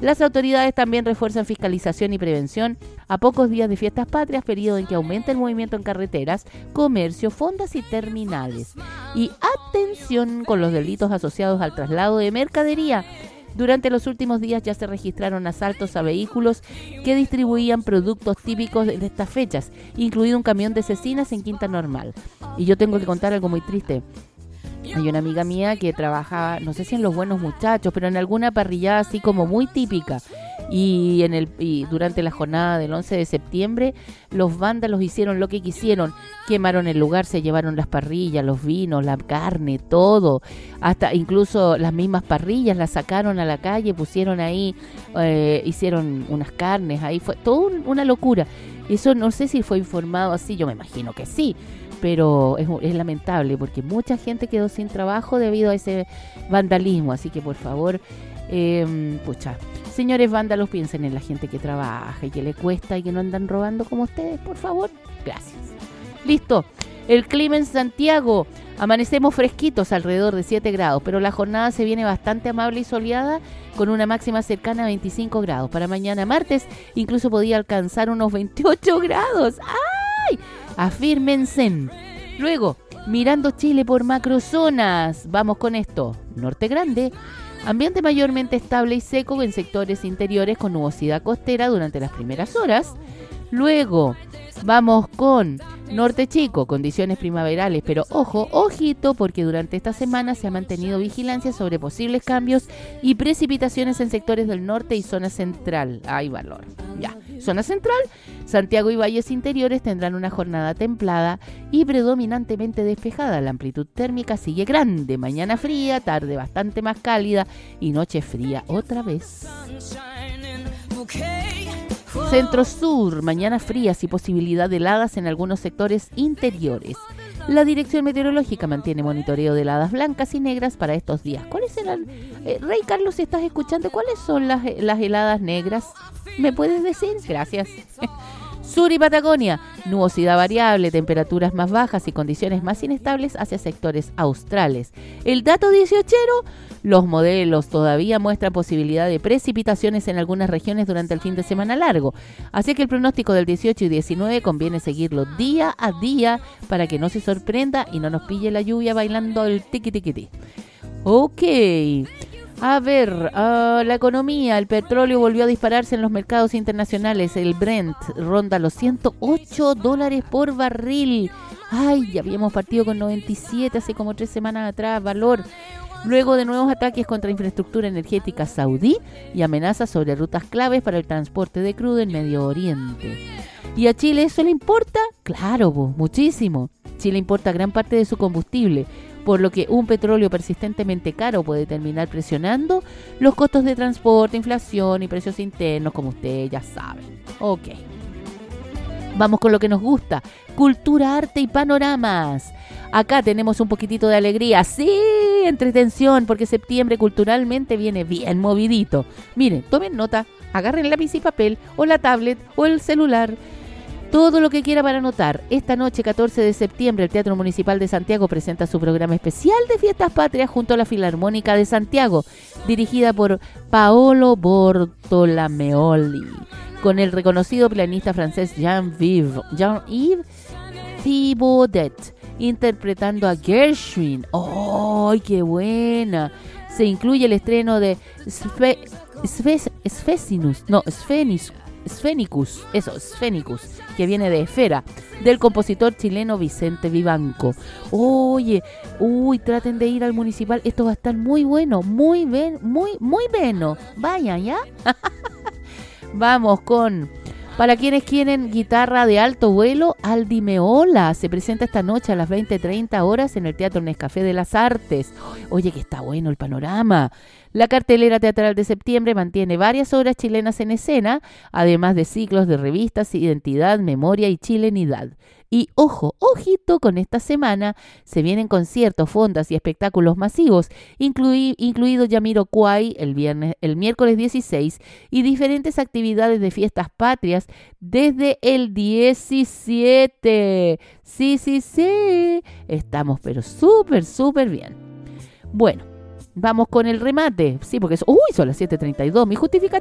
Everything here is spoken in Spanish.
Las autoridades también refuerzan fiscalización y prevención a pocos días de fiestas patrias, periodo en que aumenta el movimiento en carreteras, comercio, fondas y terminales. Y atención con los delitos asociados al traslado de mercadería. Durante los últimos días ya se registraron asaltos a vehículos que distribuían productos típicos de estas fechas, incluido un camión de cecinas en Quinta Normal. Y yo tengo que contar algo muy triste. Hay una amiga mía que trabajaba, no sé si en Los Buenos Muchachos, pero en alguna parrillada así como muy típica. Y durante la jornada del 11 de septiembre, los vándalos hicieron lo que quisieron. Quemaron el lugar, se llevaron las parrillas, los vinos, la carne, todo. Hasta incluso las mismas parrillas las sacaron a la calle, pusieron ahí, hicieron unas carnes. Ahí fue todo una locura. Eso no sé si fue informado así, yo me imagino que sí. Pero es lamentable porque mucha gente quedó sin trabajo debido a ese vandalismo. Así que por favor, señores vándalos, piensen en la gente que trabaja y que le cuesta y que no andan robando como ustedes, por favor. Gracias. Listo. El clima en Santiago. Amanecemos fresquitos, alrededor de 7 grados, pero la jornada se viene bastante amable y soleada con una máxima cercana a 25 grados. Para mañana martes incluso podía alcanzar unos 28 grados. ¡Ay! Afírmense. Luego, mirando Chile por macrozonas. Vamos con esto. Norte Grande. Ambiente mayormente estable y seco en sectores interiores con nubosidad costera durante las primeras horas. Luego, vamos con Norte Chico, condiciones primaverales, pero ojo, ojito, porque durante esta semana se ha mantenido vigilancia sobre posibles cambios y precipitaciones en sectores del norte y zona central. Hay valor. Ya. Zona central, Santiago y valles interiores tendrán una jornada templada y predominantemente despejada. La amplitud térmica sigue grande. Mañana fría, tarde bastante más cálida y noche fría otra vez. Centro Sur, mañana frías y posibilidad de heladas en algunos sectores interiores. La Dirección Meteorológica mantiene monitoreo de heladas blancas y negras para estos días. ¿Cuáles serán? Rey Carlos, si estás escuchando, ¿cuáles son las heladas negras? ¿Me puedes decir? Gracias. Sur y Patagonia, nubosidad variable, temperaturas más bajas y condiciones más inestables hacia sectores australes. El dato 18ero, los modelos todavía muestran posibilidad de precipitaciones en algunas regiones durante el fin de semana largo. Así que el pronóstico del 18 y 19 conviene seguirlo día a día para que no se sorprenda y no nos pille la lluvia bailando el tiqui-tiqui-ti. Ok. A ver, la economía, el petróleo volvió a dispararse en los mercados internacionales. El Brent ronda los $108 por barril. Ay, ya habíamos partido con 97 hace como 3 semanas atrás, valor. Luego de nuevos ataques contra infraestructura energética saudí y amenazas sobre rutas claves para el transporte de crudo en Medio Oriente. ¿Y a Chile eso le importa? Claro, muchísimo. Chile importa gran parte de su combustible, por lo que un petróleo persistentemente caro puede terminar presionando los costos de transporte, inflación y precios internos, como ustedes ya saben. Ok. Vamos con lo que nos gusta, cultura, arte y panoramas. Acá tenemos un poquitito de alegría, sí, entretención, porque septiembre culturalmente viene bien movidito. Miren, tomen nota, agarren lápiz y papel, o la tablet, o el celular. Todo lo que quiera para anotar. Esta noche, 14 de septiembre, el Teatro Municipal de Santiago presenta su programa especial de Fiestas Patrias junto a la Filarmónica de Santiago, dirigida por Paolo Bortolameoli, con el reconocido pianista francés Jean-Yves Thibaudet, interpretando a Gershwin. ¡Oh, qué buena! Se incluye el estreno de Sphenicus, que viene de Esfera, del compositor chileno Vicente Vivanco. Oye, traten de ir al municipal, esto va a estar muy bueno, muy bueno. Vayan, ¿ya? Vamos con, para quienes quieren guitarra de alto vuelo, Aldi Meola se presenta esta noche a las 20:30 horas en el Teatro Nescafé de las Artes. Oye, que está bueno el panorama. La cartelera teatral de septiembre mantiene varias obras chilenas en escena, además de ciclos de revistas Identidad, Memoria y Chilenidad. Y ojito con esta semana, se vienen conciertos, fondas y espectáculos masivos, incluido Jamiroquai el miércoles 16 y diferentes actividades de fiestas patrias desde el 17. Sí, estamos pero súper bien. Bueno, vamos con el remate. Sí, porque son las 7:32. Mi justificación.